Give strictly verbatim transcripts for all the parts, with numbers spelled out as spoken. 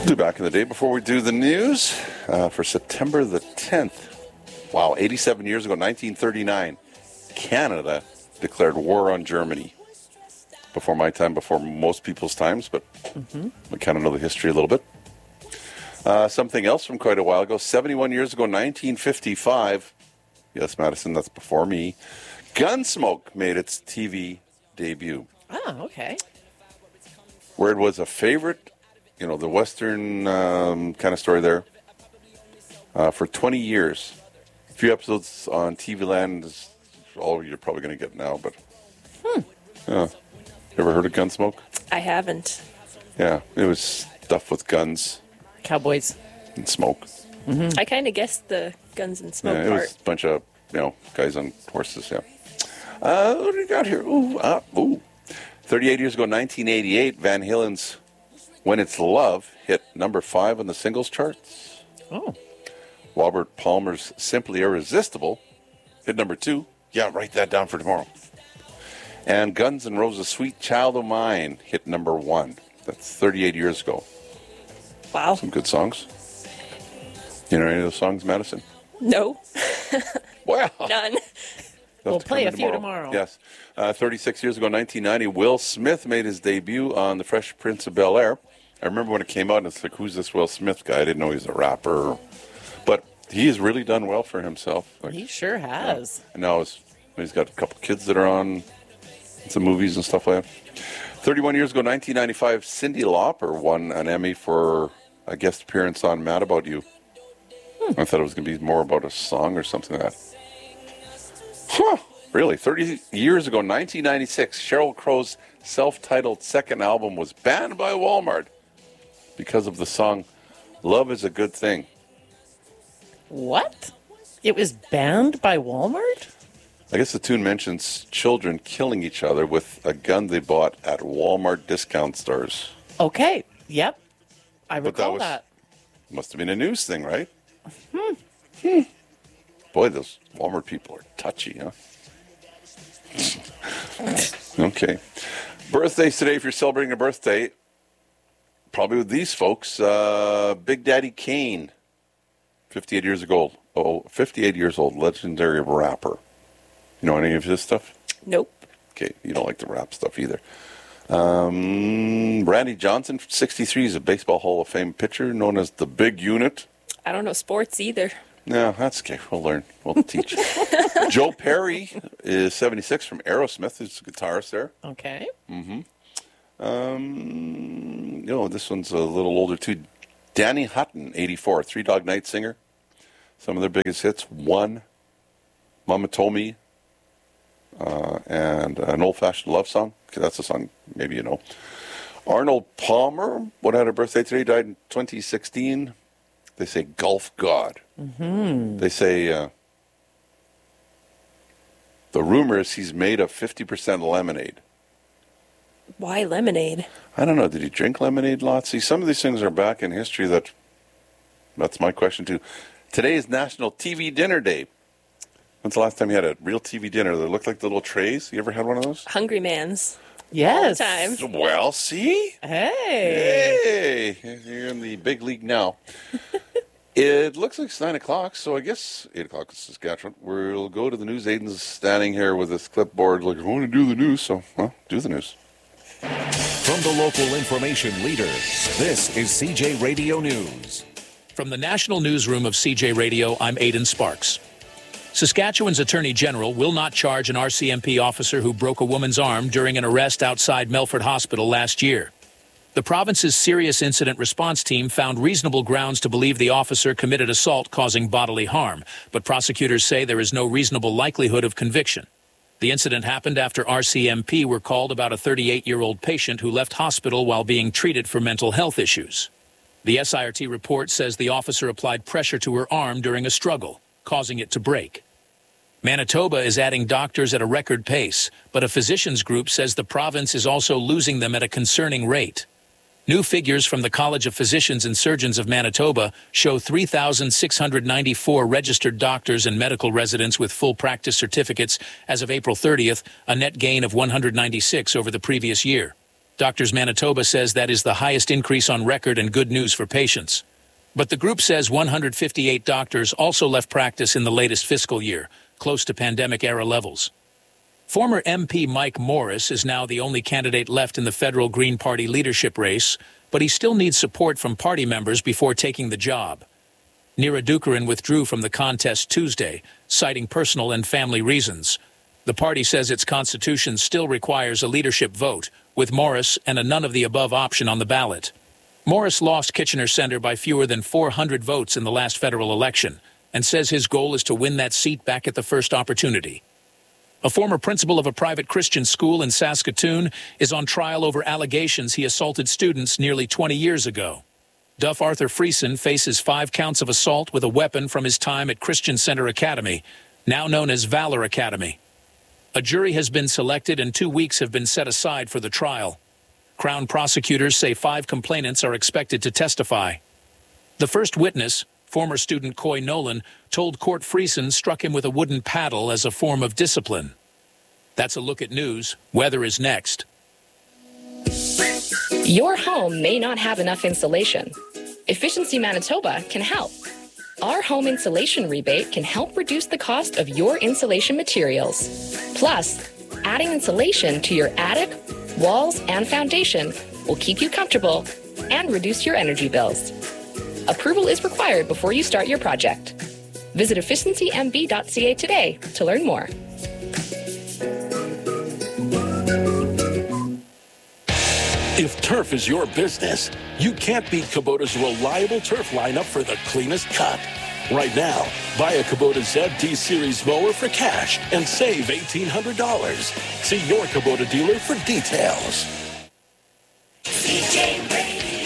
Do back in the day before we do the news uh, for September the tenth. Wow, eighty-seven years ago, nineteen thirty-nine, Canada declared war on Germany. Before my time, before most people's times, but mm-hmm. we kind of know the history a little bit. Uh, something else from quite a while ago, seventy-one years ago, nineteen fifty-five. Yes, Madison, that's before me. Gunsmoke made its T V debut. Oh, okay. Where it was a favorite, you know, the Western um, kind of story there, uh, for twenty years. A few episodes on T V Land is all you're probably going to get now, but... Hmm. Yeah. Ever heard of Gunsmoke? I haven't. Yeah, it was stuff with guns. Cowboys. And smoke. Mm-hmm. I kind of guessed the guns and smoke yeah, it part. was a bunch of, you know, guys on horses, yeah. Uh, what do we got here? Ooh, uh, ooh. thirty-eight years ago, nineteen eighty-eight, Van Halen's When It's Love hit number five on the singles charts. Oh. Robert Palmer's Simply Irresistible hit number two. Yeah, write that down for tomorrow. And Guns N' Roses' Sweet Child of Mine hit number one. That's thirty-eight years ago. Wow. Some good songs. You know any of those songs, Madison? No. Well. None. We'll play a few tomorrow. tomorrow. Yes. Uh, thirty-six years ago, nineteen ninety, Will Smith made his debut on The Fresh Prince of Bel-Air. I remember when it came out, and it's like, who's this Will Smith guy? I didn't know he was a rapper. But he has really done well for himself. Like, he sure has. Yeah. And now he's, he's got a couple kids that are on some movies and stuff like that. thirty-one years ago, nineteen ninety-five, Cyndi Lauper won an Emmy for a guest appearance on Mad About You. Hmm. I thought it was going to be more about a song or something like that. Huh, really? thirty years ago, nineteen ninety-six, Sheryl Crow's self-titled second album was banned by Walmart because of the song Love is a Good Thing. What? It was banned by Walmart? I guess the tune mentions children killing each other with a gun they bought at Walmart discount stores. Okay, yep. I but recall that. Was, that. Must have been a news thing, right? Hmm. Hmm. Boy, those Walmart people are touchy, huh? Okay. Birthdays today, if you're celebrating a birthday, probably with these folks. Uh, Big Daddy Kane, fifty-eight years old. Oh, fifty-eight years old, legendary rapper. You know any of his stuff? Nope. Okay, you don't like the rap stuff either. Um, Randy Johnson, sixty-three, is a Baseball Hall of Fame pitcher known as the Big Unit. I don't know sports either. No, that's okay. We'll learn. We'll teach. Joe Perry is seventy-six from Aerosmith. He's a guitarist there. Okay. Mm-hmm. Um, you know, this one's a little older too. Danny Hutton, eighty-four, Three Dog Night singer. Some of their biggest hits: One, Mama Told Me, uh, and an Old-Fashioned Love Song. Okay, that's a song maybe you know. Arnold Palmer, what had a birthday today, died in twenty sixteen. They say Gulf God. Mm-hmm. They say uh, the rumor is he's made of fifty percent lemonade. Why lemonade? I don't know. Did he drink lemonade lots? See, some of these things are back in history. That That's my question, too. Today is National T V Dinner Day. When's the last time you had a real T V dinner that looked like the little trays? You ever had one of those? Hungry Man's. Yes. All the time. Well, see? Hey. Hey. You're in the big league now. It looks like it's nine o'clock, so I guess eight o'clock in Saskatchewan. We'll go to the news. Aiden's standing here with his clipboard like, I want to do the news, so, well, do the news. From the local information leader, this is C J Radio News. From the National Newsroom of C J Radio, I'm Aidan Sparks. Saskatchewan's Attorney General will not charge an R C M P officer who broke a woman's arm during an arrest outside Melfort Hospital last year. The province's Serious Incident Response Team found reasonable grounds to believe the officer committed assault causing bodily harm, but prosecutors say there is no reasonable likelihood of conviction. The incident happened after R C M P were called about a thirty-eight-year-old patient who left hospital while being treated for mental health issues. The S I R T report says the officer applied pressure to her arm during a struggle, causing it to break. Manitoba is adding doctors at a record pace, but a physicians group says the province is also losing them at a concerning rate. New figures from the College of Physicians and Surgeons of Manitoba show three thousand six hundred ninety-four registered doctors and medical residents with full practice certificates as of April thirtieth, a net gain of one hundred ninety-six over the previous year. Doctors Manitoba says that is the highest increase on record and good news for patients. But the group says one hundred fifty-eight doctors also left practice in the latest fiscal year, close to pandemic-era levels. Former M P Mike Morris is now the only candidate left in the federal Green Party leadership race, but he still needs support from party members before taking the job. Neera Dookaran withdrew from the contest Tuesday, citing personal and family reasons. The party says its constitution still requires a leadership vote, with Morris and a none-of-the-above option on the ballot. Morris lost Kitchener Centre by fewer than four hundred votes in the last federal election and says his goal is to win that seat back at the first opportunity. A former principal of a private Christian school in Saskatoon is on trial over allegations he assaulted students nearly twenty years ago. Duff Arthur Friesen faces five counts of assault with a weapon from his time at Christian Centre Academy, now known as Valor Academy. A jury has been selected and two weeks have been set aside for the trial. Crown prosecutors say five complainants are expected to testify. The first witness, former student Coy Nolan, told court Friesen struck him with a wooden paddle as a form of discipline. That's a look at news. Weather is next. Your home may not have enough insulation. Efficiency Manitoba can help. Our home insulation rebate can help reduce the cost of your insulation materials. Plus, adding insulation to your attic, walls, and foundation will keep you comfortable and reduce your energy bills. Approval is required before you start your project. Visit efficiency m b dot c a today to learn more. If turf is your business, you can't beat Kubota's reliable turf lineup for the cleanest cut. Right now, buy a Kubota Z D Series mower for cash and save eighteen hundred dollars. See your Kubota dealer for details. C J Radio,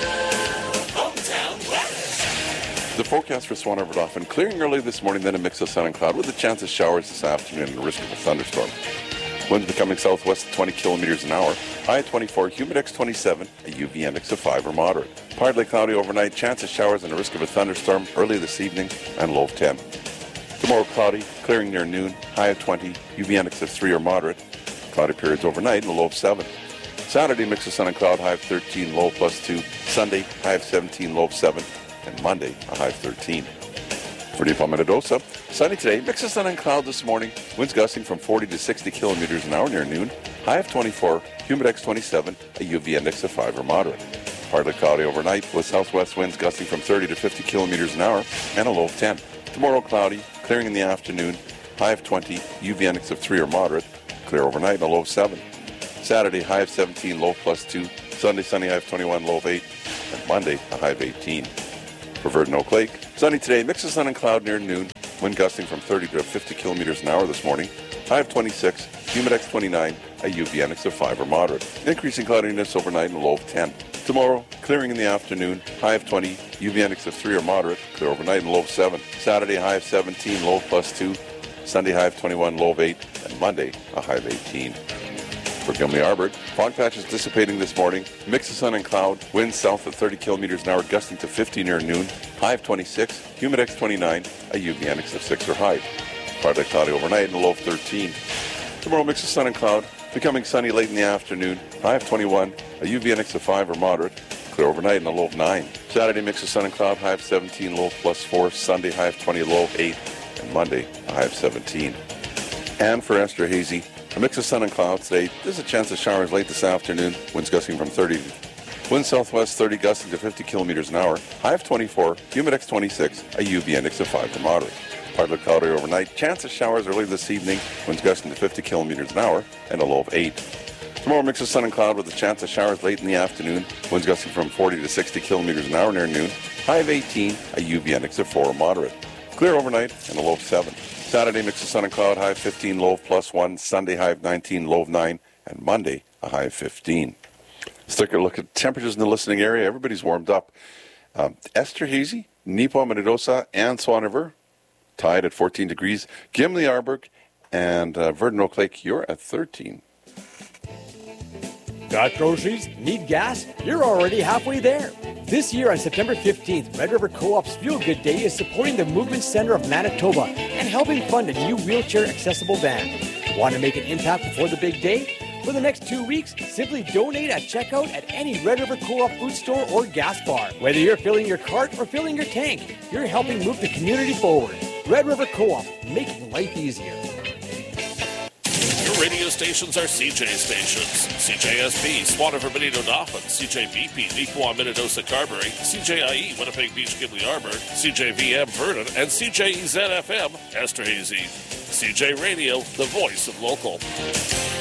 Hometown Weather. The forecast for Swan River Dauphin, clearing early this morning, then a mix of sun and cloud with a chance of showers this afternoon and a risk of a thunderstorm. Winds becoming southwest at twenty kilometers an hour. High at twenty-four, humidex twenty-seven, a U V index of five or moderate. Partly cloudy overnight, chance of showers and a risk of a thunderstorm early this evening, and low of ten. Tomorrow cloudy, clearing near noon, high of twenty, U V index of three or moderate. Cloudy periods overnight and a low of seven. Saturday, mix of sun and cloud, high of thirteen, low of plus two. Sunday, high of seventeen, low of seven. And Monday, a high of thirteen. For Deep Minnedosa, sunny today, mix of sun and cloud this morning. Winds gusting from forty to sixty kilometers an hour near noon. High of twenty-four, humidex twenty-seven, a U V index of five or moderate. Partly cloudy overnight with southwest winds gusting from thirty to fifty kilometers an hour and a low of ten. Tomorrow cloudy, clearing in the afternoon. High of twenty, U V index of three or moderate. Clear overnight and a low of seven. Saturday, high of seventeen, low of plus two. Sunday, sunny, high of twenty-one, low of eight. And Monday, a high of eighteen. For Verdon Oak Lake, sunny today, mix of sun and cloud near noon. Wind gusting from thirty to fifty kilometers an hour this morning. High of twenty-six, humidex twenty-nine, a U V index of five or moderate. Increasing cloudiness overnight and a low of ten. Tomorrow, clearing in the afternoon, high of twenty, U V index of three or moderate. Clear overnight and low of seven. Saturday, high of seventeen, low of plus two. Sunday, high of twenty-one, low of eight. And Monday, a high of eighteen. For Gimli Arbor, fog patches dissipating this morning. Mix of sun and cloud. Winds south at thirty kilometers an hour, gusting to fifty near noon. High of twenty-six, humidex twenty-nine, a U V index of six or high. Partly cloudy overnight and a low of thirteen. Tomorrow, mix of sun and cloud. Becoming sunny late in the afternoon. High of twenty-one, a U V index of five or moderate. Clear overnight and a low of nine. Saturday, mix of sun and cloud. High of seventeen, low of plus four. Sunday, high of twenty, low of eight. And Monday, a high of seventeen. And for Esther Hazy, a mix of sun and clouds today. There's a chance of showers late this afternoon. Winds gusting from thirty. Wind southwest thirty, gusting to fifty kilometers an hour. High of twenty-four, humidex twenty-six, a U V index of five to moderate. Partly cloudy overnight. Chance of showers early this evening. Winds gusting to fifty kilometers an hour and a low of eight. Tomorrow, mix of sun and cloud with a chance of showers late in the afternoon. Winds gusting from forty to sixty kilometers an hour near noon. High of eighteen, a U V index of four moderate. Clear overnight and a low of seven. Saturday, mix of sun and cloud, high of fifteen, low of plus one. Sunday, high of nineteen, low of nine. And Monday, a high of fifteen. Let's take a look at temperatures in the listening area. Everybody's warmed up. Um, Esterhazy, Neepawa, Minnedosa, and Swan River, tied at fourteen degrees. Gimli, Arborg, and uh, Verdon Oak Lake, you're at thirteen. Got groceries? Need gas? You're already halfway there. This year on September fifteenth, Red River Co-op's Feel Good Day is supporting the Movement Center of Manitoba and helping fund a new wheelchair-accessible van. Want to make an impact before the big day? For the next two weeks, simply donate at checkout at any Red River Co-op food store or gas bar. Whether you're filling your cart or filling your tank, you're helping move the community forward. Red River Co-op, making life easier. Your radio stations are C J stations. C J S B, Swannifer, Benito, Dauphin, C J B P, Neepawa, Minnedosa, Carberry, C J I E, Winnipeg Beach, Ghibli Arbor, C J V M, Vernon, and C J E Z F M, Esterhazy. C J Radio, the voice of local.